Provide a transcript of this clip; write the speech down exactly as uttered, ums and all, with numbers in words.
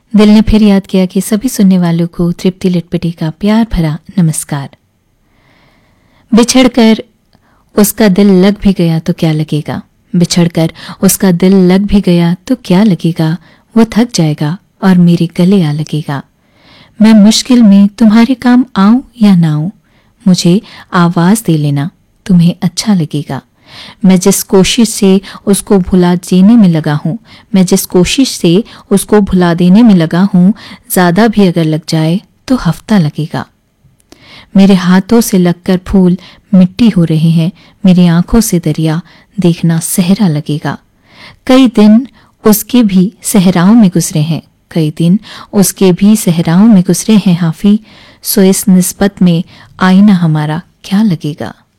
दिल ने फिर याद किया कि सभी सुनने वालों को तृप्ति लिटपिटी का प्यार भरा नमस्कार। बिछड़कर उसका दिल लग भी गया तो क्या लगेगा, बिछड़कर उसका दिल लग भी गया तो क्या लगेगा, वो थक जाएगा और मेरे गले आ लगेगा। मैं मुश्किल में तुम्हारे काम आऊं या ना आऊं, मुझे आवाज दे लेना, तुम्हें अच्छा लगेगा। मैं जिस कोशिश से उसको भुला देने में लगा हूं, मैं जिस कोशिश से उसको भुला देने में लगा हूं, ज्यादा भी अगर लग जाए तो हफ्ता लगेगा। मेरे हाथों से लगकर फूल मिट्टी हो रहे हैं, मेरी आंखों से दरिया देखना सहरा लगेगा। कई दिन उसके भी सहराओं में गुजरे हैं, कई दिन उसके भी सहराओं में गुजरे हैं हाफी, सो इस निस्बत में आईना हमारा क्या लगेगा।